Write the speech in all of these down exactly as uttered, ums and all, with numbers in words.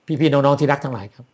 พี่ๆน้องๆที่รักทั้งหลายครับ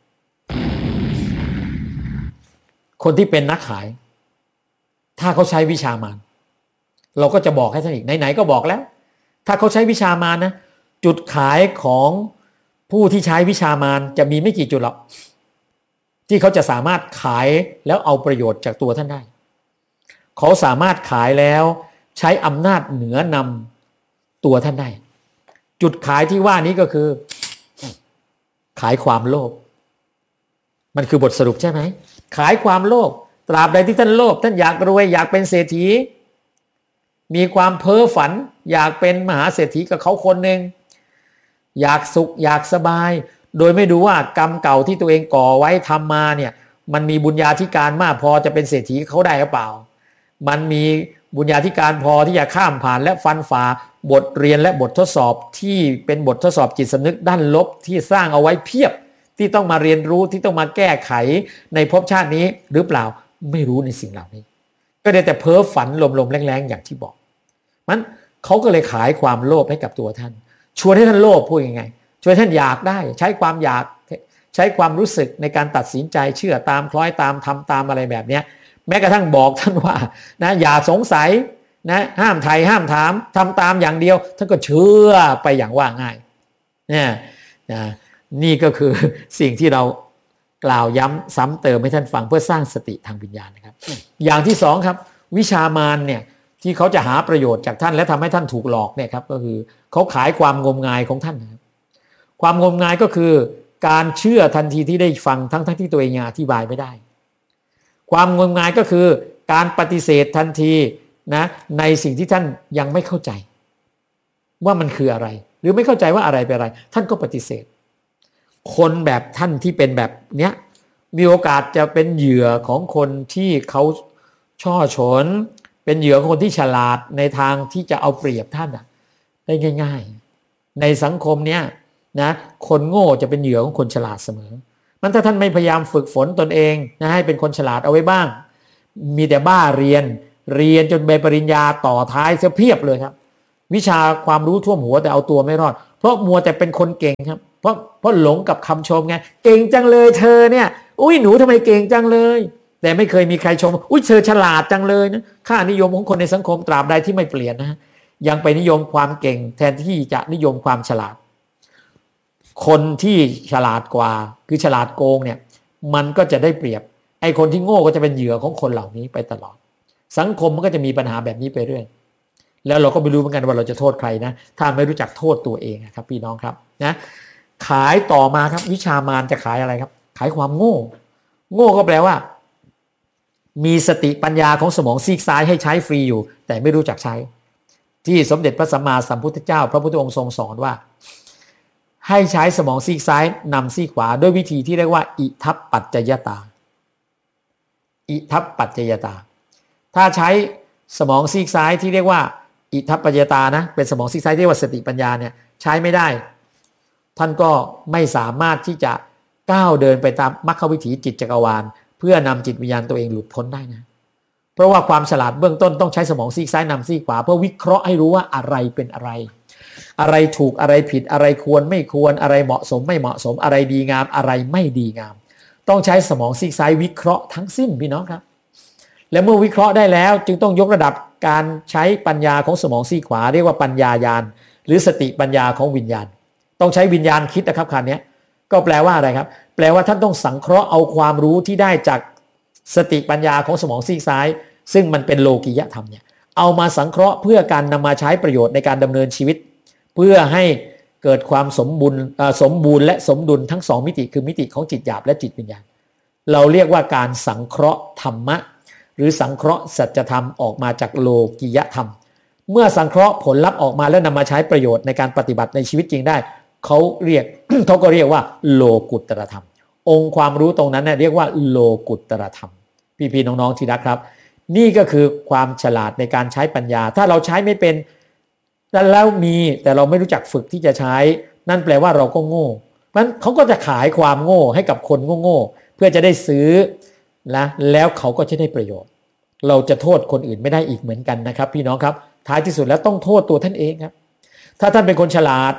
คนที่เป็นนักขายถ้าเขาใช้วิชามารเราก็จะบอกให้ท่านอีกไหนๆก็บอกแล้วถ้าเขาใช้วิชามารนะจุดขายของผู้ที่ใช้วิชามารจะมีไม่กี่จุดหรอกที่เขาจะสามารถขายแล้วเอาประโยชน์จากตัวท่านได้เขาสามารถขายแล้วใช้อำนาจเหนือนำตัวท่านได้จุดขายที่ว่านี้ก็คือขายความโลภมันคือบทสรุปใช่ไหมขายความโลภตราบใดที่ท่านโลภท่านอยากรวยอยากเป็นเศรษฐีมีความเพ้อฝันอยากเป็นมหาเศรษฐีกับเขาคนหนึ่งอยากสุขอยากสบายโดยไม่ดูว่ากรรมเก่าที่ตัวเองก่อไว้ทำมาเนี่ยมันมีบุญญาธิการมากพอจะเป็นเศรษฐีเขาได้หรือเปล่ามันมีบุญญาธิการพอที่จะข้ามผ่านและฟันฝ่าบทเรียนและบททดสอบที่เป็นบททดสอบจิตสำนึกด้านลบที่สร้างเอาไว้เพียบที่ต้องมาเรียนรู้ที่ต้องมาแก้ไขในภพชาตินี้หรือเปล่าไม่รู้ในสิ่งเหล่านี้ก็ได้แต่เพ้อฝันลมๆแรงๆอย่างที่บอกมันเขาก็เลยขายความโลภให้กับตัวท่านชวนให้ท่านโลภพูดยังไงชวนท่านอยากได้ใช้ความอยากใช้ความรู้สึกในการตัดสินใจเชื่อตามคล้อยตามทำตามอะไรแบบนี้แม้กระทั่งบอกท่านว่านะอย่าสงสัยนะห้ามไถ่ห้ามถามทำตามอย่างเดียวท่านก็เชื่อไปอย่างว่าง่ายเนี่ยนะนี่ก็คือสิ่งที่เรากล่าวย้ำซ้ำเติมให้ท่านฟังเพื่อสร้างสติทางวิญญาณนะครับอย่างที่สองครับวิชามารเนี่ยที่เขาจะหาประโยชน์จากท่านและทำให้ท่านถูกหลอกเนี่ยครับก็คือเขาขายความงมงายของท่านนะครับความงมงายก็คือการเชื่อทันทีที่ได้ฟังทั้งทั้งที่ตัวเองยังอธิบายไม่ได้ความงมงายก็คือการปฏิเสธทันทีนะในสิ่งที่ท่านยังไม่เข้าใจว่ามันคืออะไรหรือไม่เข้าใจว่าอะไรเป็นอะไรท่านก็ปฏิเสธคนแบบท่านที่เป็นแบบเนี้ยมีโอกาสจะเป็นเหยื่อของคนที่เขาช่อฉนเป็นเหยื่อของคนที่ฉลาดในทางที่จะเอาเปรียบท่านได้ง่ายๆในสังคมเนี้ยนะคนโง่จะเป็นเหยื่อของคนฉลาดเสมอมันถ้าท่านไม่พยายามฝึกฝนตนเองนะให้เป็นคนฉลาดเอาไว้บ้างมีแต่บ้าเรียนเรียนจนใบปริญญาต่อท้ายเสียเพียบเลยครับวิชาความรู้ท่วมหัวแต่เอาตัวไม่รอดเพราะมัวแต่เป็นคนเก่งครับเพราะเพราะหลงกับคำชมไงเก่งจังเลยเธอเนี่ยอุ้ยหนูทำไมเก่งจังเลยแต่ไม่เคยมีใครชมอุ้ยเธอฉลาดจังเลยนะค่านิยมของคนในสังคมตราบใดที่ไม่เปลี่ยนนะยังไปนิยมความเก่งแทนที่จะนิยมความฉลาดคนที่ฉลาดกว่าคือฉลาดโกงเนี่ยมันก็จะได้เปรียบไอ้คนที่โง่ก็จะเป็นเหยื่อของคนเหล่านี้ไปตลอดสังคมมันก็จะมีปัญหาแบบนี้ไปเรื่อยแล้วเราก็ไม่รู้เหมือนกันว่าเราจะโทษใครนะถ้าไม่รู้จักโทษตัวเองครับพี่น้องครับนะขายต่อมาครับวิชามารจะขายอะไรครับขายความโง่โง่ก็แปลว่ามีสติปัญญาของสมองซีกซ้ายให้ใช้ฟรีอยู่แต่ไม่รู้จักใช้ที่สมเด็จพระสัมมาสัมพุทธเจ้าพระพุทธองค์ทรงสอนว่าให้ใช้สมองซีกซ้ายนำซีกขวาด้วยวิธีที่เรียกว่าอิทัปปัจจยตาอิทัปปัจจยตาถ้าใช้สมองซีกซ้ายที่เรียกว่าอิทัปปัจจยตานะเป็นสมองซีกซ้ายที่เรียกว่าสติปัญญาเนี่ยใช้ไม่ได้ท่านก็ไม่สามารถที่จะก้าวเดินไปตามมรรควิถีจิตจักรวาลเพื่อนำจิตวิญญาณตัวเองหลุดพ้นได้นะเพราะว่าความฉลาดเบื้องต้นต้องใช้สมองซีกซ้ายนำซีกขวาเพื่อวิเคราะห์ให้รู้ว่าอะไรเป็นอะไรอะไรถูกอะไรผิดอะไรควรไม่ควรอะไรเหมาะสมไม่เหมาะสมอะไรดีงามอะไรไม่ดีงามต้องใช้สมองซีกซ้ายวิเคราะห์ทั้งสิ้นพี่น้องครับและเมื่อวิเคราะห์ได้แล้วจึงต้องยกระดับการใช้ปัญญาของสมองซีกขวาเรียกว่าปัญญาญาณหรือสติปัญญาของวิญญาณต้องใช้วิญญาณคิดนะครับคำนี้ก็แปลว่าอะไรครับแปลว่าท่านต้องสังเคราะห์เอาความรู้ที่ได้จากสติปัญญาของสมองซีกซ้ายซึ่งมันเป็นโลกิยธรรมเนี่ยเอามาสังเคราะห์เพื่อการนำมาใช้ประโยชน์ในการดำเนินชีวิตเพื่อให้เกิดความสมบูรณ์สมบูรณ์และสมดุลทั้งสองมิติคือมิติของจิตหยาบและจิตวิญญาณเราเรียกว่าการสังเคราะห์ธรรมะหรือสังเคราะห์สัจธรรมออกมาจากโลกิยธรรมเมื่อสังเคราะห์ผลลัพธ์ออกมาแล้วนำมาใช้ประโยชน์ในการปฏิบัติในชีวิตจริงได้เขาเรียก เขาก็เรียกว่าโลกุตตรธรรมองค์ความรู้ตรงนั้นเนี่ยเรียกว่าโลกุตตรธรรมพี่ๆน้องๆที่รักครับนี่ก็คือความฉลาดในการใช้ปัญญาถ้าเราใช้ไม่เป็นแล้วมีแต่เราไม่รู้จักฝึกที่จะใช้นั่นแปลว่าเราก็โง่มันเขาก็จะขายความโง่ให้กับคนโง่ๆเพื่อจะได้ซื้อนะแล้วเขาก็จะได้ประโยชน์เราจะโทษคนอื่นไม่ได้อีกเหมือนกันนะครับพี่น้องครับท้ายที่สุดแล้วต้องโทษตัวท่านเองครับถ้าท่านเป็นคนฉลาด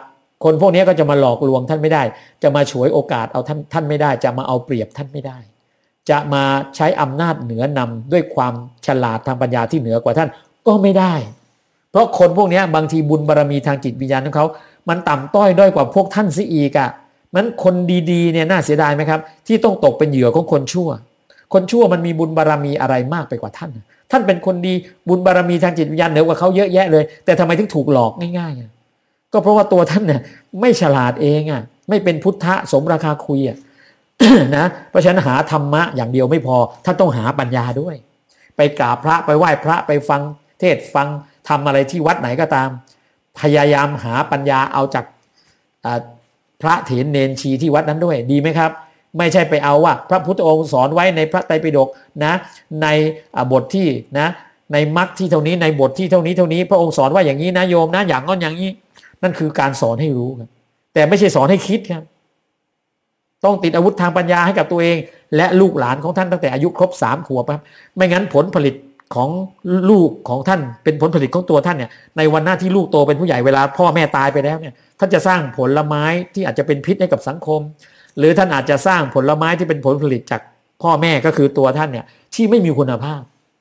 คนพวกนี้ก็จะมาหลอกลวงท่านไม่ได้จะมาฉวยโอกาสเอาท่านท่านไม่ได้จะมาเอาเปรียบท่านไม่ได้จะมาใช้อำนาจเหนือนำด้วยความฉลาดทางปัญญาที่เหนือกว่าท่านก็ไม่ได้เพราะคนพวกนี้บางทีบุญบารมีทางจิตวิญญาณของเขามันต่ำต้อยด้อยกว่าพวกท่านซิอีกอ่ะมันคนดีๆเนี่ยน่าเสียดายไหมครับที่ต้องตกเป็นเหยื่อของคนชั่วคนชั่วมันมีบุญบารมีอะไรมากไปกว่าท่านท่านเป็นคนดีบุญบารมีทางจิตวิญญาณเหนือกว่าเขาเยอะแยะเลยแต่ทำไมถึงถูกหลอกง่ายๆก็เพราะว่าตัวท่านเนี่ยไม่ฉลาดเองอ่ะไม่เป็นพุทธะสมราคาคุยอ่ะ นะเพราะฉะนั้นหาธรรมะอย่างเดียวไม่พอท่านต้องหาปัญญาด้วยไปกราบพระไปไหว้พระไปฟังเทศฟังทำอะไรที่วัดไหนก็ตามพยายามหาปัญญาเอาจากพระเถรเนนชีที่วัดนั้นด้วยดีไหมครับไม่ใช่ไปเอาว่าพระพุทธองค์สอนไว้ในพระไตรปิฎกนะในบทที่นะในมรรคที่เท่านี้ในบทที่เท่านี้เท่านี้พระองค์สอนว่าอย่างนี้นะโยมนะอย่างงั้นอย่างนี้นั่นคือการสอนให้รู้ครับแต่ไม่ใช่สอนให้คิดครับต้องติดอาวุธทางปัญญาให้กับตัวเองและลูกหลานของท่านตั้งแต่อายุครบสามขวบครับไม่งั้นผลผลิตของลูกของท่านเป็นผลผลิตของตัวท่านเนี่ยในวันหน้าที่ลูกโตเป็นผู้ใหญ่เวลาพ่อแม่ตายไปแล้วเนี่ยท่านจะสร้างผลไม้ที่อาจจะเป็นพิษให้กับสังคมหรือท่านอาจจะสร้างผลไม้ที่เป็นผลผลิตจากพ่อแม่ก็คือตัวท่านเนี่ยที่ไม่มีคุณภาพ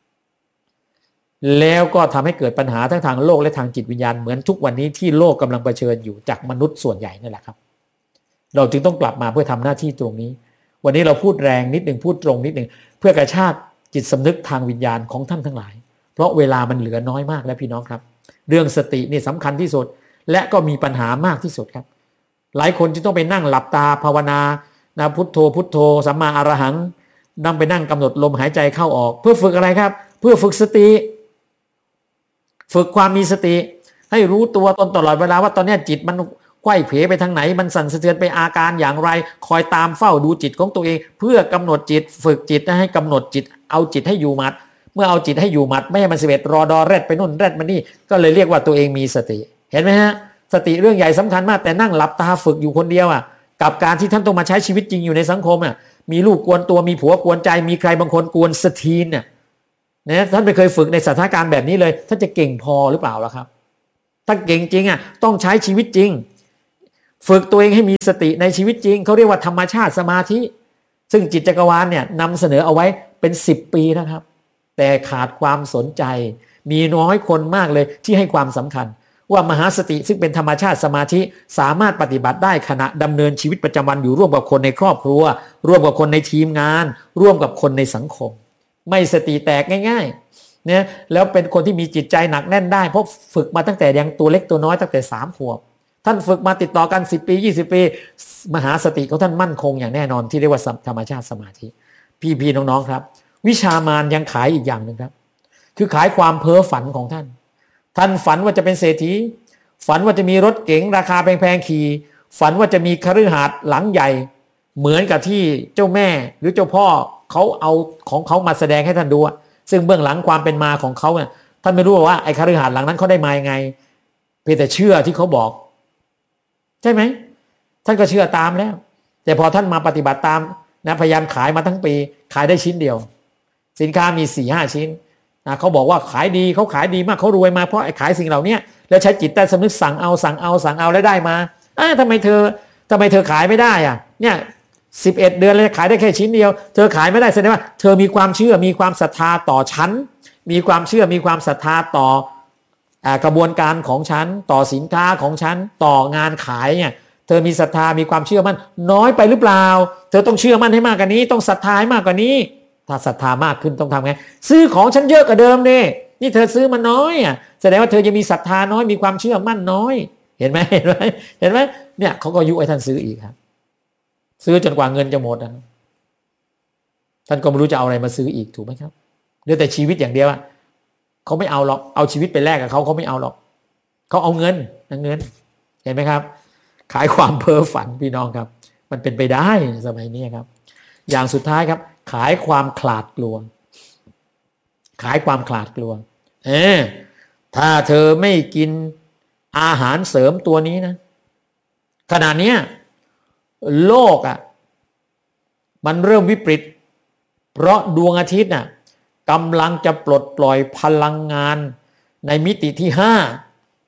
แล้วก็ทำให้เกิดปัญหาทั้งทางโลกและทางจิตวิญญาณเหมือนทุกวันนี้ที่โลกกำลังเผชิญอยู่จากมนุษย์ส่วนใหญ่นั่นแหละครับเราจึงต้องกลับมาเพื่อทำหน้าที่ตรงนี้วันนี้เราพูดแรงนิดหนึ่งพูดตรงนิดหนึ่งเพื่อกระชากจิตสำนึกทางวิญญาณของท่านทั้งหลายเพราะเวลามันเหลือน้อยมากแล้วพี่น้องครับเรื่องสตินี่สำคัญที่สุดและก็มีปัญหามากที่สุดครับหลายคนจึงต้องไปนั่งหลับตาภาวนานะพุทโธพุทโธสัมมาอรหังนั่งไปนั่งกำหนดลมหายใจเข้าออกเพื่อฝึกอะไรครับเพื่อฝึกสติฝึกความมีสติให้รู้ตัวตนตลอดเวลาว่าตอนนี้จิตมันไขว้เผลไปทางไหนมันสั่นสะเทือนไปอาการอย่างไรคอยตามเฝ้าดูจิตของตัวเองเพื่อกำหนดจิตฝึกจิตให้กำหนดจิตเอาจิตให้อยู่มัดเมื่อเอาจิตให้อยู่มัดไม่ให้มันเสวตรอดอแรดไปนู่นแรดมานี่ก็เลยเรียกว่าตัวเองมีสติเห็นไหมฮะสติเรื่องใหญ่สำคัญมากแต่นั่งหลับตาฝึกอยู่คนเดียวอ่ะกับการที่ท่านต้องมาใช้ชีวิตจริงอยู่ในสังคมอ่ะมีลูกกวนตัวมีผัวกวนใจมีใครบางคนกวนสตีนเนี่ยนะท่านไม่เคยฝึกในสถานการณ์แบบนี้เลยท่านจะเก่งพอหรือเปล่าล่ะครับถ้าเก่งจริงอ่ะต้องใช้ชีวิตจริงฝึกตัวเองให้มีสติในชีวิตจริงเขาเรียกว่าธรรมชาติสมาธิซึ่งจิตจักรวาลเนี่ยนำเสนอเอาไว้เป็นสิบปีนะครับแต่ขาดความสนใจมีน้อยคนมากเลยที่ให้ความสำคัญว่ามหาสติซึ่งเป็นธรรมชาติสมาธิสามารถปฏิบัติได้ขณะดำเนินชีวิตประจำวันอยู่ร่วมกับคนในครอบครัวร่วมกับคนในทีมงานร่วมกับคนในสังคมไม่สติแตกง่ายๆเนี่ยแล้วเป็นคนที่มีจิตใจหนักแน่นได้เพราะฝึกมาตั้งแต่ยังตัวเล็กตัวน้อยตั้งแต่สามขวบท่านฝึกมาติดต่อกันสิบปียี่สิบปีมหาสติของท่านมั่นคงอย่างแน่นอนที่เรียกว่าธรรมชาติสมาธิพี่ๆน้องๆครับวิชามารยังขายอีกอย่างหนึ่งครับคือขายความเพ้อฝันของท่านท่านฝันว่าจะเป็นเศรษฐีฝันว่าจะมีรถเก๋งราคาแพงๆขี่ฝันว่าจะมีคฤหาสน์หลังใหญ่เหมือนกับที่เจ้าแม่หรือเจ้าพ่อเขาเอาของเขามาแสดงให้ท่านดูซึ่งเบื้องหลังความเป็นมาของเขาเนี่ยท่านไม่รู้ว่าไอ้คฤหาสน์หลังนั้นเขาได้มายังไงเพียงแต่เชื่อที่เขาบอกใช่ไหมท่านก็เชื่อตามแล้วแต่พอท่านมาปฏิบัติตามนะพยายามขายมาทั้งปีขายได้ชิ้นเดียวสินค้ามี สี่ห้า ชิ้นนะเขาบอกว่าขายดีเขาขายดีมากเขารวยมาเพราะไอ้ขายสิ่งเหล่านี้แล้วใช้จิตใต้สำนึกสั่งเอาสั่งเอาสั่งเอาแล้วได้มาอ้าวทำไมเธอทำไมเธอขายไม่ได้อ่ะเนี่ยสิบเอ็ดเดือนเลยขายได้แค่ชิ้นเดียวเธอขายไม่ได้แสดงว่าเธอมีความเชื่อมีความศรัทธาต่อฉันมีความเชื่อมีความศรัทธาต่อกระบวนการของฉันต่อสินค้าของฉันต่องานขายเนี่ยเธอมีศรัทธามีความเชื่อมั่นน้อยไปหรือเปล่าเธอต้องเชื่อมั่นให้มากกว่านี้ต้องศรัทธาให้มากกว่านี้ถ้าศรัทธามากขึ้นต้องทำไงซื้อของฉันเยอะกว่าเดิมเนี่ยนี่เธอซื้อมาน้อยอ่ะแสดงว่าเธอยังมีศรัทธาน้อยมีความเชื่อมั่นน้อยเห็นไหมเห็นไหมเห็นไหมเนี่ยเขาก็ยุให้ท่านซื้ออีกครับซื้อจนกว่าเงินจะหมดนะท่านก็ไม่รู้จะเอาอะไรมาซื้ออีกถูกไหมครับเหลือแต่ชีวิตอย่างเดียวอ่ะเขาไม่เอาหรอกเอาชีวิตไปแลกกับเขาเขาไม่เอาหรอกเขาเอาเงินเงินเห็นไหมครับขายความเพ้อฝันพี่น้องครับมันเป็นไปได้สมัยนี้ครับอย่างสุดท้ายครับขายความขลาดกลัวขายความขลาดกลัวเออถ้าเธอไม่กินอาหารเสริมตัวนี้นะขณะนี้โลกอ่ะมันเริ่มวิปริตเพราะดวงอาทิตย์น่ะกำลังจะปลดปล่อยพลังงานในมิติที่ห้า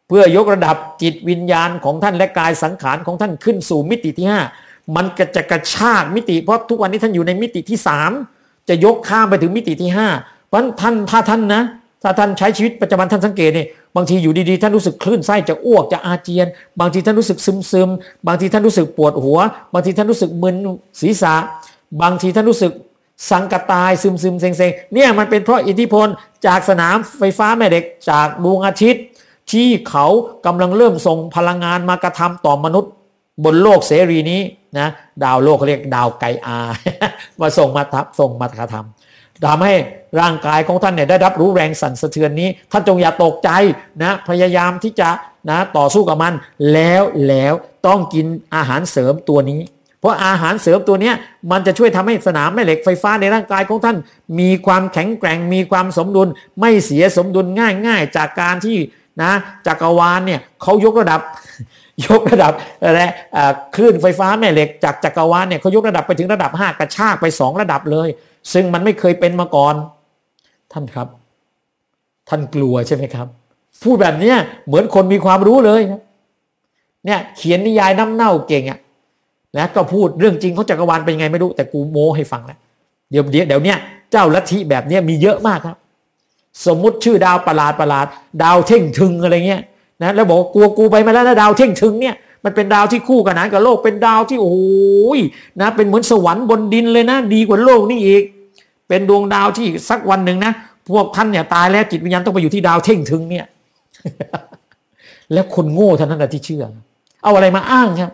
เพื่อยกระดับจิตวิญญาณของท่านและกายสังขารของท่านขึ้นสู่มิติที่ห้ามันก็จะกระชากมิติเพราะทุกวันนี้ท่านอยู่ในมิติที่สามจะยกข้ามไปถึงมิติที่ห้าเพราะท่านถ้าท่านนะถ้าท่านใช้ชีวิตปัจจุบันท่านสังเกตเนี่ยบางทีอยู่ดีๆท่านรู้สึกคลื่นไส้จะอ้วกจะอาเจียนบางทีท่านรู้สึกซึมๆบางทีท่านรู้สึกปวดหัวบางทีท่านรู้สึกมึนศีรษะบางทีท่านรู้สึกสังกตายซึมๆเซ็งๆเนี่ยมันเป็นเพราะอิทธิพลจากสนามไฟฟ้าแม่เหล็กจากดวงอาทิตย์ที่เขากำลังเริ่มส่งพลังงานมากระทำต่อมนุษย์บนโลกเสรีนี้นะดาวโลกเขาเรียกดาวไกอา มาส่งมาทับส่งมากระทำทำให้ร่างกายของท่านเนี่ยได้รับรู้แรงสั่นสะเทือนนี้ท่านจงอย่าตกใจนะพยายามที่จะนะต่อสู้กับมันแล้วแล้วต้องกินอาหารเสริมตัวนี้เพราะอาหารเสริมตัวนี้มันจะช่วยทำให้สนามแม่เหล็กไฟฟ้าในร่างกายของท่านมีความแข็งแกร่งมีความสมดุลไม่เสียสมดุลง่ายๆจากการที่นะจักรวาลเนี่ยเขายกระดับ ยกระดับอะไรคลื่นไฟฟ้าแม่เหล็กจากจักรวาลเนี่ยเขายกระดับไปถึงระดับห้ากระชากไปสองระดับเลยซึ่งมันไม่เคยเป็นมาก่อนท่านครับท่านกลัวใช่ไหมครับพูดแบบนี้เหมือนคนมีความรู้เลยนะเนี่ยเขียนนิยายน้ำเน่าเก่งอ่ะนะก็พูดเรื่องจริงของจักรวาลเป็นไงไม่รู้แต่กูโม้ให้ฟังแล้วเดี๋ยวเดี๋ยวเดี๋ยวเนี้ยเจ้าลัทธิแบบนี้มีเยอะมากครับสมมุติชื่อดาวประหลาดประหลาดดาวเท่งทึงอะไรเงี้ยนะแล้วบอกกลัวกูไปมาแล้วนะดาวเท่งทึงเนี่ยมันเป็นดาวที่คู่กันนะกับโลกเป็นดาวที่โอ้โหนะเป็นเหมือนสวรรค์บนดินเลยนะดีกว่าโลกนี่อีกเป็นดวงดาวที่สักวันหนึ่งนะพวกท่านเนี่ยตายแล้วจิตวิญญาณต้องไปอยู่ที่ดาวเท่งทึงเนี่ย แล้วคนโง่เท่านั้นแหละที่เชื่อเอาอะไรมาอ้างครับ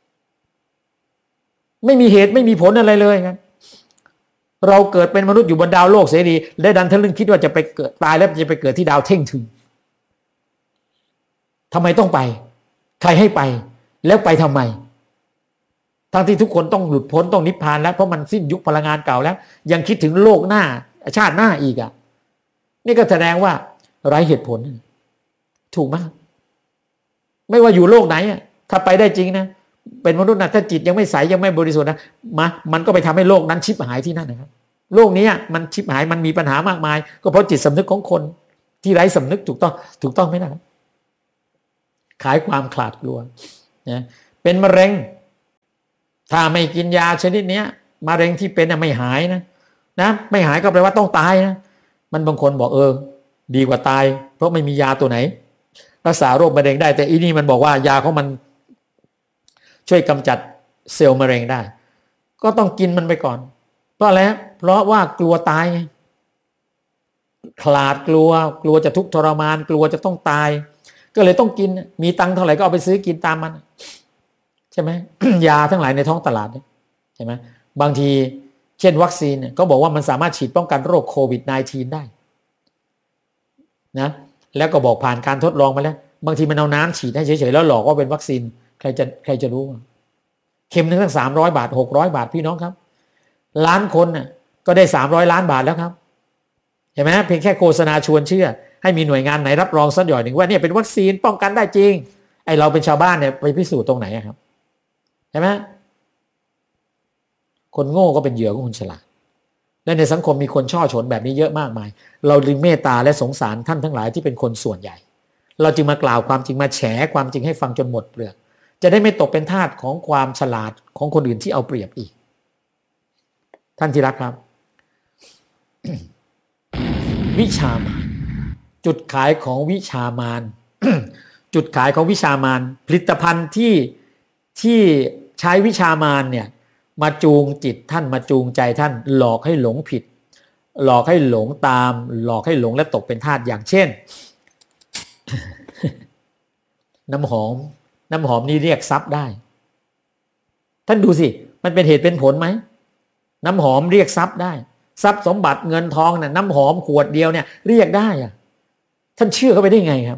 ไม่มีเหตุไม่มีผลอะไรเลยครับเราเกิดเป็นมนุษย์อยู่บนดาวโลกเสรีและดันทะลึ่งคิดว่าจะไปเกิดตายแล้วจะไปเกิดที่ดาวเท่งทึงทำไมต้องไปใครให้ไปแล้วไปทำไมทั้งที่ทุกคนต้องหลุดพ้นต้องนิพพานแล้วเพราะมันสิ้นยุคพลังงานเก่าแล้วยังคิดถึงโลกหน้าชาติหน้าอีกอ่ะนี่ก็แสดงว่าไร้เหตุผลถูกไหมไม่ว่าอยู่โลกไหนอ่ะถ้าไปได้จริงนะเป็นมนุษย์นะถ้าจิตยังไม่ใสยังไม่บริสุทธิ์นะมามันก็ไปทำให้โลกนั้นชิบหายที่นั่นนะครับโลกนี้มันชิบหายมันมีปัญหามากมายก็เพราะจิตสำนึกของคนที่ไร้สำนึกถูกต้องถูกต้องไหมนะครับขายความขลาดกลัวนะเป็นมะเร็งถ้าไม่กินยาชนิดนี้มะเร็งที่เป็นไม่หายนะนะไม่หายก็แปลว่าต้องตายนะมันบางคนบอกเออดีกว่าตายเพราะไม่มียาตัวไหนรักษาโรคมะเร็งได้แต่อีนี่มันบอกว่ายาของมันช่วยกำจัดเซลล์มะเร็งได้ก็ต้องกินมันไปก่อนเพราะอะไรเพราะว่ากลัวตายไงขลาดกลัวกลัวจะทุกข์ทรมานกลัวจะต้องตายก็เลยต้องกินมีตังค์เท่าไหร่ก็เอาไปซื้อกินตามมันใช่ไหม ยาทั้งหลายในท้องตลาดใช่ไหมบางทีเช่นวัคซีนเนี่ยก็บอกว่ามันสามารถฉีดป้องกันโรคโควิด สิบเก้า ได้นะแล้วก็บอกผ่านการทดลองมาแล้วบางทีมันเอาน้ำฉีดให้เฉยๆแล้วหลอกว่าเป็นวัคซีนใครจะใครจะรู้เข็มหนึ่งตั้งสามร้อยบาทหกร้อยบาทพี่น้องครับล้านคนน่ะก็ได้สามร้อยล้านบาทแล้วครับเห็นไหมเพียงแค่โฆษณาชวนเชื่อให้มีหน่วยงานไหนรับรองสักหน่อยหนึ่งว่าเนี่ยเป็นวัคซีนป้องกันได้จริงไอเราเป็นชาวบ้านเนี่ยไปพิสูจน์ตรงไหนครับใช่ไหมคนโง่ก็เป็นเหยื่อของคนฉลาดและในสังคมมีคนช่อฉนแบบนี้เยอะมากมายเราจึงเมตตาและสงสารท่านทั้งหลายที่เป็นคนส่วนใหญ่เราจึงมากล่าวความจริงมาแฉความจริงให้ฟังจนหมดเปลือกจะได้ไม่ตกเป็นทาสของความฉลาดของคนอื่นที่เอาเปรียบอีกท่านที่รักครับ วิชามานจุดขายของวิชามาน จุดขายของวิชามานผลิตภัณฑ์ที่ที่ใช้วิชามานเนี่ยมาจูงจิตท่านมาจูงใจท่านหลอกให้หลงผิดหลอกให้หลงตามหลอกให้หลงและตกเป็นทาสอย่างเช่น น้ำหอมน้ำหอมนี่เรียกทรัพย์ได้ท่านดูสิมันเป็นเหตุเป็นผลไหมน้ำหอมเรียกทรัพย์ได้ทรัพย์สมบัติเงินทองเนี่ยน้ำหอมขวดเดียวเนี่ยเรียกได้อะท่านเชื่อเข้าไปได้ไงครับ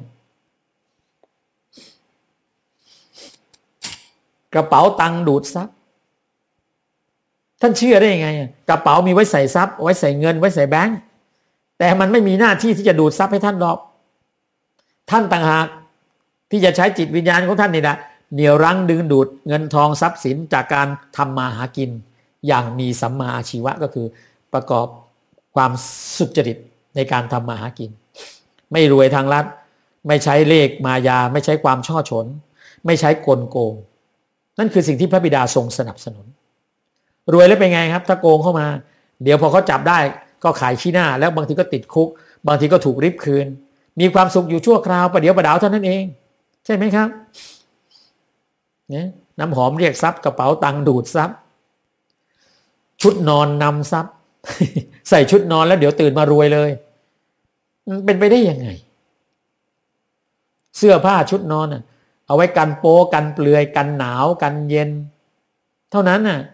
กระเป๋าตังค์ดูดทรัพย์ท่านเชื่อได้ยังไงกระเป๋ามีไว้ใส่ทรัพย์ไว้ใส่เงินไว้ใส่แบงค์แต่มันไม่มีหน้าที่ที่จะดูดทรัพย์ให้ท่านหรอกท่านต่างหากที่จะใช้จิตวิญญาณของท่านนี่แหละเหนี่ยวรั้งดึงดูดเงินทองทรัพย์สินจากการทำมาหากินอย่างมีสัมมาอาชีวะก็คือประกอบความสุจริตในการทำมาหากินไม่รวยทางลัดไม่ใช้เลขมายาไม่ใช้ความช่อฉนไม่ใช้กลโกงนั่นคือสิ่งที่พระบิดาทรงสนับสนุนรวยแล้วเป็นไงครับถ้าโกงเข้ามาเดี๋ยวพอเขาจับได้ก็ขายขี้หน้าแล้วบางทีก็ติดคุกบางทีก็ถูกริบคืนมีความสุขอยู่ชั่วคราวประเดี๋ยวประดาวเท่านั้นเองใช่ไหมครับเนี่ยน้ำหอมเรียกทรัพย์กระเป๋าตังค์ดูดทรัพย์ชุดนอนนำทรัพย์ ใส่ชุดนอนแล้วเดี๋ยวตื่นมารวยเลยมันเป็นไปได้ยังไงเสื้อผ้าชุดนอนน่ะเอาไว้กันโป๊กันเปลือยกันหนาวกันเย็นเท่านั้นน่ะ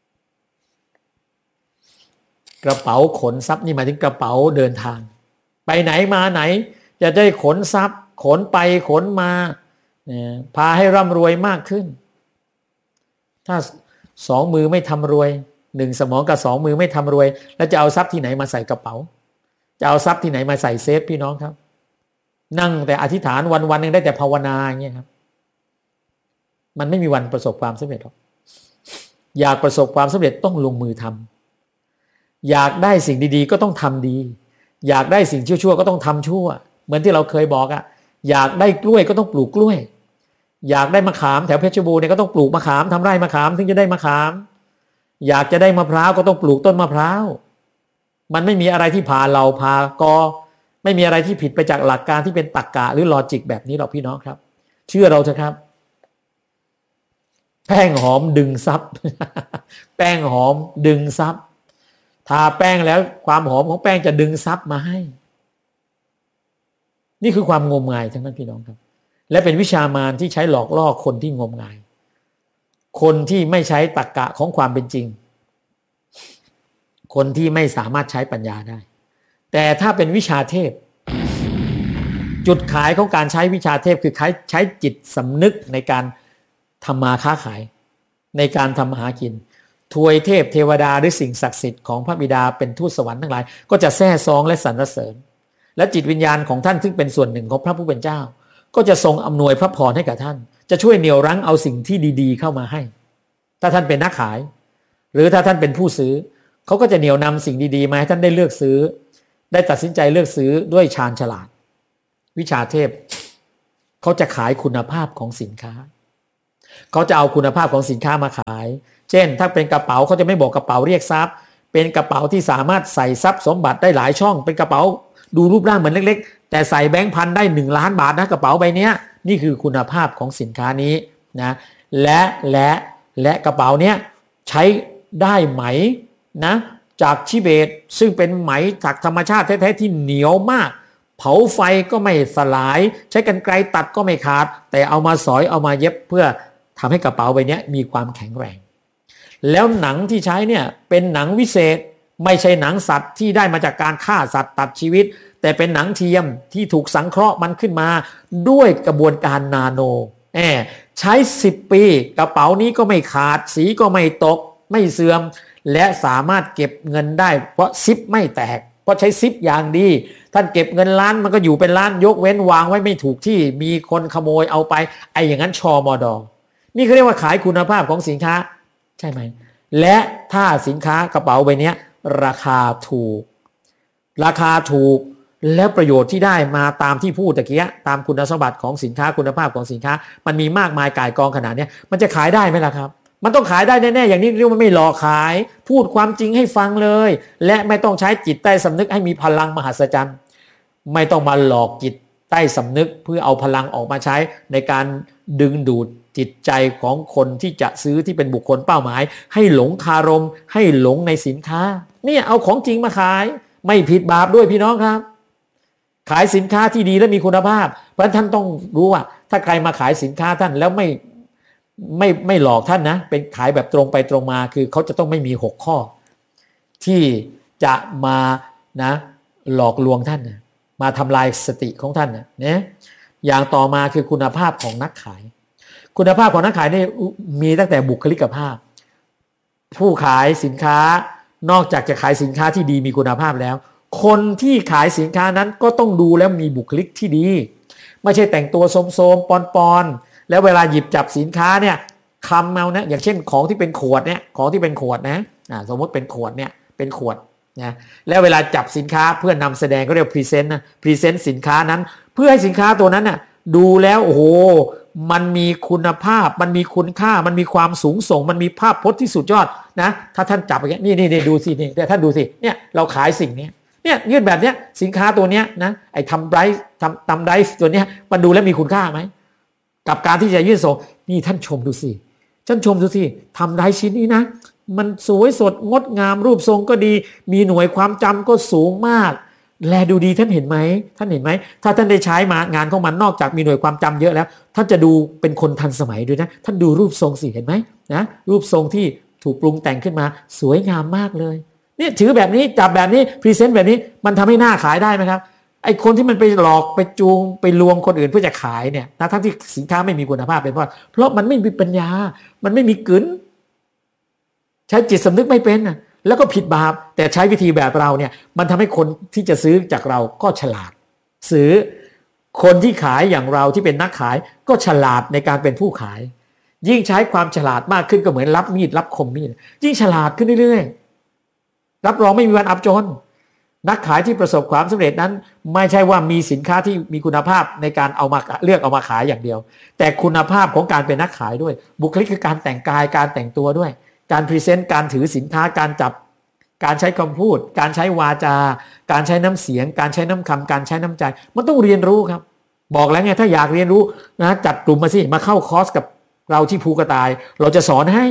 กระเป๋าขนทรัพย์นี่หมายถึงกระเป๋าเดินทางไปไหนมาไหนจะได้ขนทรัพย์ขนไปขนมาพาให้ร่ำรวยมากขึ้นถ้าสองมือไม่ทำรวยหนึ่งสมองกับสองมือไม่ทำรวยแล้วจะเอาทรัพย์ที่ไหนมาใส่กระเป๋าจะเอาทรัพย์ที่ไหนมาใส่เซฟพี่น้องครับนั่งแต่อธิษฐานวันวันนึงได้แต่ภาวนาอย่างเงี้ยครับมันไม่มีวันประสบความสำเร็จหรอกอยากประสบความสำเร็จต้องลงมือทำอยากได้สิ่งดีๆก็ต้องทำดีอยากได้สิ่งชั่วๆก็ต้องทำชั่วเหมือนที่เราเคยบอกอะอยากได้กล้วยก็ต้องปลูกกล้วยอยากได้มะขามแถวเพชรบูรณ์เนี่ยก็ต้องปลูกมะขามทำไร่มะขามถึงจะได้มะขามอยากจะได้มะพร้าวก็ต้องปลูกต้นมะพร้าวมันไม่มีอะไรที่ผ่าเราผ่ากอไม่มีอะไรที่ผิดไปจากหลักการที่เป็นตรรกะหรือลอจิกแบบนี้หรอกพี่น้องครับเชื่อเราเถอะครับแป้งหอมดึงทรัพย์ แป้งหอมดึงทรัพย์ทาแป้งแล้วความหอมของแป้งจะดึงทรัพย์มาให้นี่คือความงมงายทั้งนั้นพี่น้องครับและเป็นวิชามารที่ใช้หลอกล่อคนที่งมงายคนที่ไม่ใช้ตรรกะของความเป็นจริงคนที่ไม่สามารถใช้ปัญญาได้แต่ถ้าเป็นวิชาเทพจุดขายของการใช้วิชาเทพคือใช้จิตสำนึกในการทำมาค้าขายในการทำมาหากินทวยเทพเทวดาหรือสิ่งศักดิ์สิทธิ์ของพระบิดาเป็นทูตสวรรค์ทั้งหลายก็จะแซ่ซองและสรรเสริญและจิตวิญญาณของท่านซึ่งเป็นส่วนหนึ่งของพระผู้เป็นเจ้าก็จะทรงอำนวยพระพรให้กับท่านจะช่วยเหนี่ยวรั้งเอาสิ่งที่ดีๆเข้ามาให้ถ้าท่านเป็นนักขายหรือถ้าท่านเป็นผู้ซื้อเขาก็จะเหนี่ยวนำสิ่งดีๆมาให้ท่านได้เลือกซื้อได้ตัดสินใจเลือกซื้อด้วยชาญฉลาดวิชาเทพเขาจะขายคุณภาพของสินค้าเขาจะเอาคุณภาพของสินค้ามาขายเช่นถ้าเป็นกระเป๋าเขาจะไม่บอกกระเป๋าเรียกทรัพย์เป็นกระเป๋าที่สามารถใส่ทรัพย์สมบัติได้หลายช่องเป็นกระเป๋าดูรูปร่างเหมือนเล็กๆแต่ใส่แบงค์พันได้หนึ่งล้านบาทนะกระเป๋าใบนี้นี่คือคุณภาพของสินค้านี้นะและและและกระเป๋าเนี้ยใช้ได้ไหมนะจากทิเบตซึ่งเป็นไหมจากธรรมชาติแท้ๆที่เหนียวมากเผาไฟก็ไม่สลายใช้กรรไกรตัดก็ไม่ขาดแต่เอามาสอยเอามาเย็บเพื่อทำให้กระเป๋าใบนี้มีความแข็งแรงแล้วหนังที่ใช้เนี่ยเป็นหนังวิเศษไม่ใช่หนังสัตว์ที่ได้มาจากการฆ่าสัตว์ตัดชีวิตแต่เป็นหนังเทียมที่ถูกสังเคราะห์มันขึ้นมาด้วยกระบวนการนาโนแอบใช้สิบปีกระเป๋านี้ก็ไม่ขาดสีก็ไม่ตกไม่เสื่อมและสามารถเก็บเงินได้เพราะซิปไม่แตกเพราะใช้ซิปอย่างดีท่านเก็บเงินล้านมันก็อยู่เป็นล้านยกเว้นวางไว้ไม่ถูกที่มีคนขโมยเอาไปไอ้อย่างนั้นชมด.นี่เขาเรียกว่าขายคุณภาพของสินค้าใช่ไหมและถ้าสินค้ากระเป๋าใบนี้ราคาถูกราคาถูกแล้วประโยชน์ที่ได้มาตามที่พูดตะกี้ตามคุณสมบัติของสินค้าคุณภาพของสินค้ามันมีมากมายก่ายกองขนาดนี้มันจะขายได้ไหมล่ะครับมันต้องขายได้แน่ๆอย่างนี้เรียกว่าไม่หลอกขายพูดความจริงให้ฟังเลยและไม่ต้องใช้จิตใต้สำนึกให้มีพลังมหัศจรรย์ไม่ต้องมาหลอกจิตใต้สำนึกเพื่อเอาพลังออกมาใช้ในการดึงดูดจิตใจของคนที่จะซื้อที่เป็นบุคคลเป้าหมายให้หลงคารมให้หลงในสินค้าเนี่ยเอาของจริงมาขายไม่ผิดบาปด้วยพี่น้องครับขายสินค้าที่ดีและมีคุณภาพเพราะฉะนั้นท่านต้องรู้ว่าถ้าใครมาขายสินค้าท่านแล้วไม่ไม่ไม่หลอกท่านนะเป็นขายแบบตรงไปตรงมาคือเขาจะต้องไม่มีหกข้อที่จะมานะหลอกลวงท่านนะมาทำลายสติของท่านนะเนี่ยอย่างต่อมาคือคุณภาพของนักขายคุณภาพของนักขายนี่มีตั้งแต่บุคลิกภาพผู้ขายสินค้านอกจากจะขายสินค้าที่ดีมีคุณภาพแล้วคนที่ขายสินค้านั้นก็ต้องดูแล้วมีบุคลิกที่ดีไม่ใช่แต่งตัวโสมๆปอนๆแล้วเวลาหยิบจับสินค้าเนี่ยคำเอานะอย่างเช่นของที่เป็นขวดเนี่ยของที่เป็นขวดนะอ่าสมมติเป็นขวดเนี่ยเป็นขวดนะแล้วเวลาจับสินค้าเพื่อนำแสดงก็เรียกพรีเซนต์นะพรีเซนต์สินค้านั้นเพื่อให้สินค้าตัวนั้นน่ะดูแล้วโอ้โหมันมีคุณภาพมันมีคุณค่ามันมีความสูงส่งมันมีภาพพจน์ที่สุดยอดนะถ้าท่านจับอย่างนี้นี่นี่ดูสินี่แต่ท่านดูสิเนี่ยเราขายสิ่งนี้เนี่ยยื่นแบบเนี้ยสินค้าตัวเนี้ยนะไอ้ทำไบรท์ทำทำไดฟ์ตัวเนี้ยมันดูแล้วมีคุณค่าไหมกับการที่จะยื่นส่งนี่ท่านชมดูสิท่านชมดูสิทำไดฟ์ชิ้นนี้นะมันสวยสดงดงามรูปทรงก็ดีมีหน่วยความจำก็สูงมากแลดูดีท่านเห็นไหมท่านเห็นไหมถ้าท่านได้ใช้มางานของมันนอกจากมีหน่วยความจำเยอะแล้วท่านจะดูเป็นคนทันสมัยด้วยนะท่านดูรูปทรงสิเห็นไหมนะรูปทรงที่ถูกปรุงแต่งขึ้นมาสวยงามมากเลยเนี่ยถือแบบนี้จับแบบนี้พรีเซนต์แบบนี้มันทำให้หน้าขายได้ไหมครับไอ้คนที่มันไปหลอกไปจูงไปลวงคนอื่นเพื่อจะขายเนี่ยนะทั้งที่สินค้าไม่มีคุณภาพเป็นเพราะเพราะมันไม่มีปัญญามันไม่มีกึ๋นใช้จิตสำนึกไม่เป็นนะแล้วก็ผิดบาปแต่ใช้วิธีแบบเราเนี่ยมันทำให้คนที่จะซื้อจากเราก็ฉลาดซื้อคนที่ขายอย่างเราที่เป็นนักขายก็ฉลาดในการเป็นผู้ขายยิ่งใช้ความฉลาดมากขึ้นก็เหมือนรับมีดรับคมมีดยิ่งฉลาดขึ้นเรื่อยๆรับรองไม่มีวันอับจนนักขายที่ประสบความสำเร็จนั้นไม่ใช่ว่ามีสินค้าที่มีคุณภาพในการเอามาเลือกเอามาขายอย่างเดียวแต่คุณภาพของการเป็นนักขายด้วยบุคลิกคือการแต่งกายการแต่งตัวด้วยการพรีเซนต์การถือสินค้าการจับการใช้คำพูดการใช้วาจาการใช้น้ำเสียงการใช้น้ำคำการใช้น้ำใจมันต้องเรียนรู้ครับบอกแล้วไงถ้าอยากเรียนรู้นะจัดกลุ่มมาสิมาเข้าคอร์สกับเราที่ภูกระต่ายเราจะสอนให้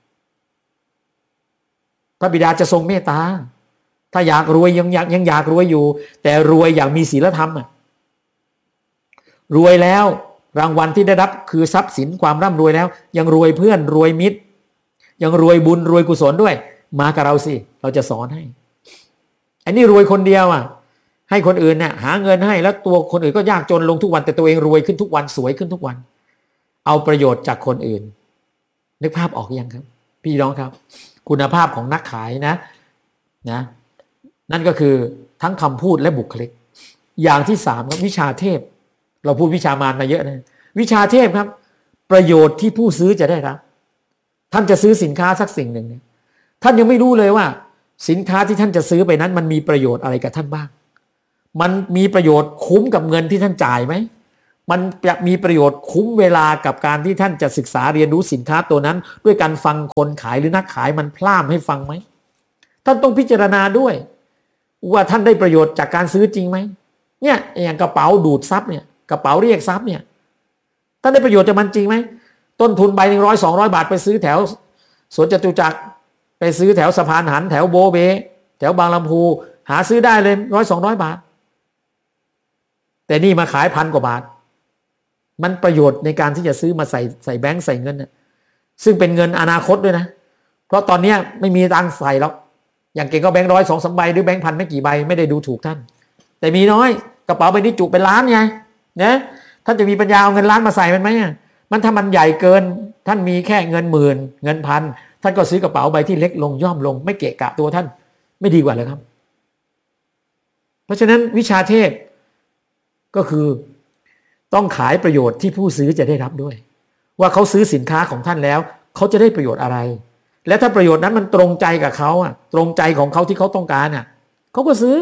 พระบิดาจะทรงเมตตาถ้าอยากรวยยังอยากยังอยากรวยอยู่แต่รวยอย่างมีศีลธรรมอ่ะรวยแล้วรางวัลที่ได้รับคือทรัพย์สินความร่ำรวยแล้วยังรวยเพื่อนรวยมิตรยังรวยบุญรวยกุศลด้วยมากับเราสิเราจะสอนให้อันนี้รวยคนเดียวอ่ะให้คนอื่นเนี่ยหาเงินให้แล้วตัวคนอื่นก็ยากจนลงทุกวันแต่ตัวเองรวยขึ้นทุกวันสวยขึ้นทุกวันเอาประโยชน์จากคนอื่นนึกภาพออกยังครับพี่น้องครับคุณภาพของนักขายนะนะนั่นก็คือทั้งคำพูดและบุคลิกอย่างที่สามครับวิชาเทพเราพูดวิชามารมาเยอะนะวิชาเทพครับประโยชน์ที่ผู้ซื้อจะได้รับท่านจะซื้อสินค้าสักสิ่งหนึ่งเนี่ยท่านยังไม่รู้เลยว่าสินค้าที่ท่านจะซื้อไปนั้นมันมีประโยชน์อะไรกับท่านบ้างมันมีประโยชน์คุ้มกับเงินที่ท่านจ่ายไหมมันจะมีประโยชน์คุ้มเวลากับการที่ท่านจะศึกษาเรียนรู้สินค้าตัวนั้นด้วยการฟังคนขายหรือนักขายมันพร่ำให้ฟังไหมท่านต้องพิจารณาด้วยว่าท่านได้ประโยชน์จากการซื้อจริงไหมเนี่ยอย่างกระเป๋าดูดซับเนี่ยกระเป๋าเรียกซับเนี่ยท่านได้ประโยชน์จากมันจริงไหมต้นทุนใบหนึ่งร้อยสองร้อยบาทไปซื้อแถวสวนจตุจักรไปซื้อแถวสะพานหันแถวโบเบแถวบางลำพูหาซื้อได้เลยร้อยสองร้อยบาทแต่นี่มาขายพันกว่าบาทมันประโยชน์ในการที่จะซื้อมาใส่ใส่แบงค์ใส่เงินน่ะซึ่งเป็นเงินอนาคตด้วยนะเพราะตอนนี้ไม่มีตังค์ใส่หรอกอย่างเก่งก็แบงค์ร้อยสองสามใบหรือแบงค์พันไม่กี่ใบไม่ได้ดูถูกท่านแต่มีน้อยกระเป๋าใบนี้จุเป็นล้านไงนะท่านจะมีปัญญาเอาเงินล้านมาใส่มันไหมมันถ้ามันใหญ่เกินท่านมีแค่เงินหมื่นเงินพันท่านก็ซื้อกระเป๋าใบที่เล็กลงย่อมลงไม่เกะกะตัวท่านไม่ดีกว่าเลยครับเพราะฉะนั้นวิชาเทพก็คือต้องขายประโยชน์ที่ผู้ซื้อจะได้รับด้วยว่าเขาซื้อสินค้าของท่านแล้วเขาจะได้ประโยชน์อะไรและถ้าประโยชน์นั้นมันตรงใจกับเขาอ่ะตรงใจของเขาที่เขาต้องการอ่ะเขาก็ซื้อ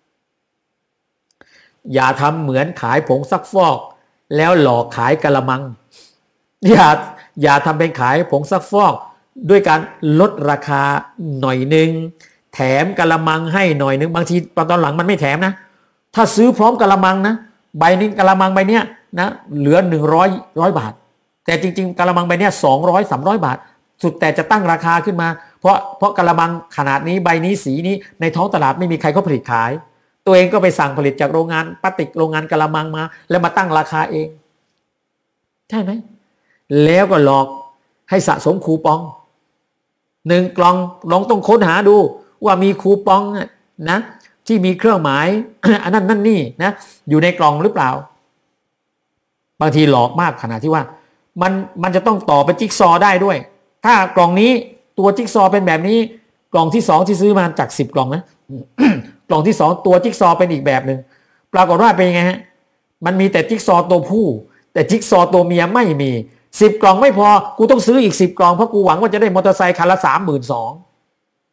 อย่าทำเหมือนขายผงซักฟอกแล้วหลอกขายกะละมังอย่าอย่าทำเป็นขายผงซักฟอกด้วยการลดราคาหน่อยนึงแถมกะละมังให้หน่อยนึงบางทีตอนหลังมันไม่แถมนะถ้าซื้อพร้อมกะละมังนะใบนี้กะละมังใบเนี้ยนะเหลือหนึ่งร้อยร้อยบาทแต่จริงๆกะละมังใบเนี้ยสองร้อยสามร้อยบาทสุดแต่จะตั้งราคาขึ้นมาเพราะเพราะกะละมังขนาดนี้ใบนี้สีนี้ในท้องตลาดไม่มีใครเขาผลิตขายตัวเองก็ไปสั่งผลิตจากโรงงานพลาสติกโรงงานกะละมังมาแล้วมาตั้งราคาเองใช่ไหมแล้วก็หลอกให้สะสมคูปองหนึ่งกล่องลองต้องค้นหาดูว่ามีคูปองนะที่มีเครื่องหมาย อันนั้นนั่นนี่นะอยู่ในกล่องหรือเปล่าบางทีหลอกมากขนาดที่ว่ามันมันจะต้องต่อเป็นจิ๊กซอได้ด้วยถ้ากล่องนี้ตัวจิ๊กซอเป็นแบบนี้กล่องที่สองที่ซื้อมาจากสิบกล่องนะ กล่องที่สองตัวจิ๊กซอเป็นอีกแบบหนึ่งปรากฏว่าเป็นยังไงฮะมันมีแต่จิ๊กซอตัวผู้แต่จิ๊กซอตัวเมียไม่มีสิบกล่องไม่พอกูต้องซื้ออีกสิบกล่องเพราะกูหวังว่าจะได้มอเตอร์ไซค์คันละสามหมื่นสอง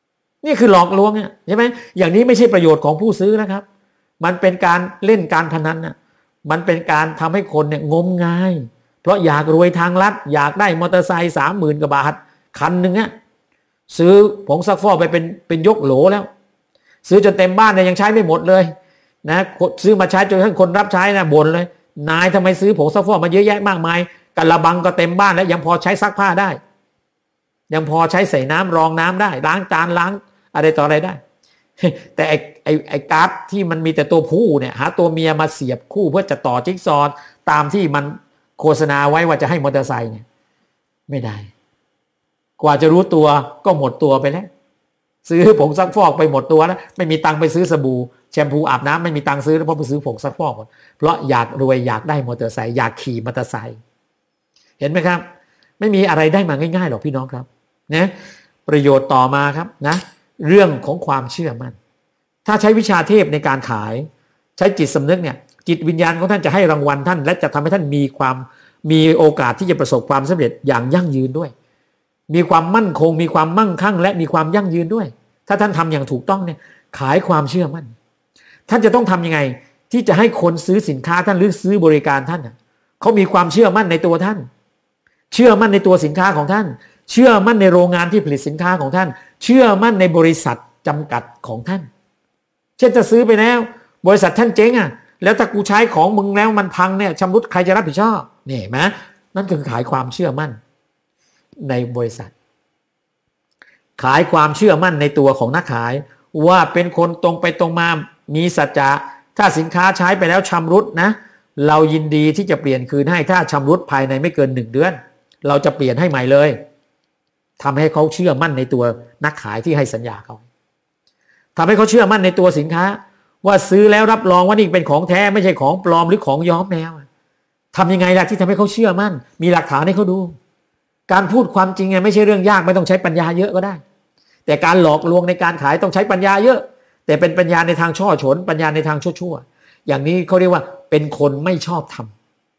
นี่คือหลอกลวงเนี่ยใช่ไหมอย่างนี้ไม่ใช่ประโยชน์ของผู้ซื้อนะครับมันเป็นการเล่นการพนันน่ะมันเป็นการทำให้คนเนี่ยงมงายเพราะอยากรวยทางลัดอยากได้มอเตอร์ไซค์สามหมื่นกว่าบาทคันหนึ่งเนี่ยซื้อผงซักฟอกไปเป็นเป็นยกโหลแล้วซื้อจนเต็มบ้านเนี่ยยังใช้ไม่หมดเลยนะซื้อมาใช้จนทั้งคนรับใช้นะบ่นเลยนายทำไมซื้อผงซักฟอกมาเยอะแยะมากมายกระบังก็เต็มบ้านแล้วยังพอใช้ซักผ้าได้ยังพอใช้ใส่น้ำรองน้ำได้ล้างจานล้างอะไรต่ออะไรได้แต่ไอ้ไอ้ไอ้การ์ดที่มันมีแต่ตัวผู้เนี่ยหาตัวเมียมาเสียบคู่เพื่อจะต่อจิ๊กซอว์ตามที่มันโฆษณาไว้ว่าจะให้มอเตอร์ไซค์เนี่ยไม่ได้กว่าจะรู้ตัวก็หมดตัวไปแล้วซื้อผงซักฟอกไปหมดตัวแล้วไม่มีตังค์ไปซื้อสบู่แชมพูอาบน้ำไม่มีตังค์ซื้อแล้วเพราะไปซื้อผงซักฟอกเพราะอยากรวยอยากได้มอเตอร์ไซค์อยากขี่มอเตอร์ไซค์เห็นไหมครับไม่มีอะไรได้มาง่ายๆหรอกพี่น้องครับนะประโยชน์ต่อมาครับนะเรื่องของความเชื่อมั่นถ้าใช้วิชาเทพในการขายใช้จิตสำนึกเนี่ยจิตวิญญาณของท่านจะให้รางวัลท่านและจะทำให้ท่านมีความมีโอกาสที่จะประสบความสำเร็จอย่างยั่งยืนด้วยมีความมั่นคงมีความมั่งคั่งและมีความยั่งยืนด้วยถ้าท่านทำอย่างถูกต้องเนี่ยขายความเชื่อมั่นท่านจะต้องทำยังไงที่จะให้คนซื้อสินค้าท่านหรือซื้อบริการท่านเขามีความเชื่อมั่นในตัวท่านเชื่อมั่นในตัวสินค้าของท่านเชื่อมั่นในโรงงานที่ผลิตสินค้าของท่านเชื่อมั่นในบริษัทจำกัดของท่านเช่นจะซื้อไปแล้วบริษัทท่านเจ๊งอ่ะแล้วถ้ากูใช้ของมึงแล้วมันพังเนี่ยชำรุดใครจะรับผิดชอบนี่เห็นไหมนั่นคือขายความเชื่อมั่นในบริษัทขายความเชื่อมั่นในตัวของนักขายว่าเป็นคนตรงไปตรงมามีสัจจะถ้าสินค้าใช้ไปแล้วชำรุดนะเรายินดีที่จะเปลี่ยนคืนให้ถ้าชำรุดภายในไม่เกินหนึ่งเดือนเราจะเปลี่ยนให้ใหม่เลยทำให้เขาเชื่อมั่นในตัวนักขายที่ให้สัญญาเขาทำให้เขาเชื่อมั่นในตัวสินค้าว่าซื้อแล้วรับรองว่านี่เป็นของแท้ไม่ใช่ของปลอมหรือของย้อมแมวทำยังไงล่ะที่ทำให้เขาเชื่อมั่นมีหลักฐานให้เขาดูการพูดความจริงไม่ใช่เรื่องยากไม่ต้องใช้ปัญญาเยอะก็ได้แต่การหลอกลวงในการขายต้องใช้ปัญญาเยอะแต่เป็นปัญญาในทางช่อฉนปัญญาในทางชั่วๆอย่างนี้เขาเรียกว่าเป็นคนไม่ชอบธรรม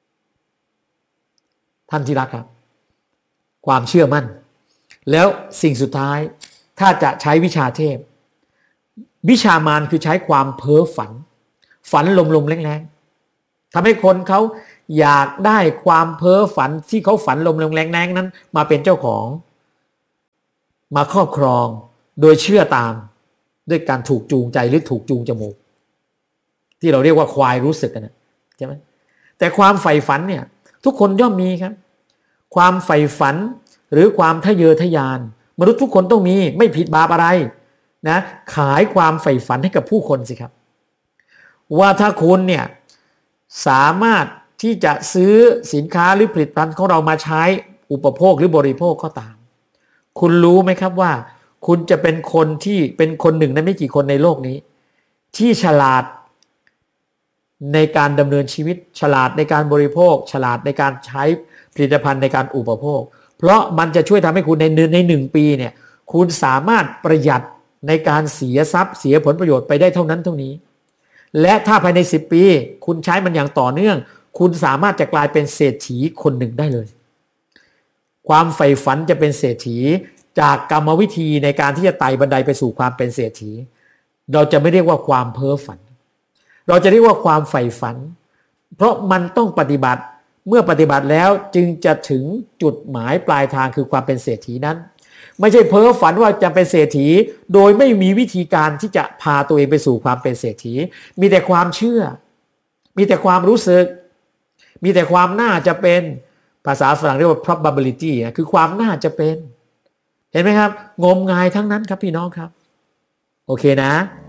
ท่านที่รักครับความเชื่อมั่นแล้วสิ่งสุดท้ายถ้าจะใช้วิชาเทพวิชามารคือใช้ความเพ้อฝันฝันลมๆแรงๆทำให้คนเขาอยากได้ความเพ้อฝันที่เขาฝันลมๆแรงๆนั้นมาเป็นเจ้าของมาครอบครองโดยเชื่อตามด้วยการถูกจูงใจหรือถูกจูงจมูกที่เราเรียกว่าควายรู้สึกนะใช่ไหมแต่ความใฝ่ฝันเนี่ยทุกคนย่อมมีครับความใฝ่ฝันหรือความทะเยอทะยานมนุษย์ทุกคนต้องมีไม่ผิดบาปอะไรนะขายความใฝ่ฝันให้กับผู้คนสิครับว่าถ้าคุณเนี่ยสามารถที่จะซื้อสินค้าหรือผลิตภัณฑ์ของเรามาใช้อุปโภคหรือบริโภคก็ตามคุณรู้ไหมครับว่าคุณจะเป็นคนที่เป็นคนหนึ่งในไม่กี่คนในโลกนี้ที่ฉลาดในการดำเนินชีวิตฉลาดในการบริโภคฉลาดในการใช้ผลิตภัณฑ์ในการอุปโภคเพราะมันจะช่วยทำให้คุณในในหนึ่งปีเนี่ยคุณสามารถประหยัดในการเสียทรัพย์เสียผลประโยชน์ไปได้เท่านั้นเท่านี้และถ้าภายในสิบปีคุณใช้มันอย่างต่อเนื่องคุณสามารถจะกลายเป็นเศรษฐีคนหนึ่งได้เลยความใฝ่ฝันจะเป็นเศรษฐีจากกรรมวิธีในการที่จะไต่บันไดไปสู่ความเป็นเศรษฐีเราจะไม่เรียกว่าความเพ้อฝันเราจะเรียกว่าความใฝ่ฝันเพราะมันต้องปฏิบัติเมื่อปฏิบัติแล้วจึงจะถึงจุดหมายปลายทางคือความเป็นเศรษฐีนั้นไม่ใช่เพ้อฝันว่าจะเป็นเศรษฐีโดยไม่มีวิธีการที่จะพาตัวเองไปสู่ความเป็นเศรษฐีมีแต่ความเชื่อมีแต่ความรู้สึกมีแต่ความน่าจะเป็นภาษาฝรั่งเรียกว่า probability นะคือความน่าจะเป็นเห็นไหมครับงมงายทั้งนั้นครับพี่น้องครับโอเคนะ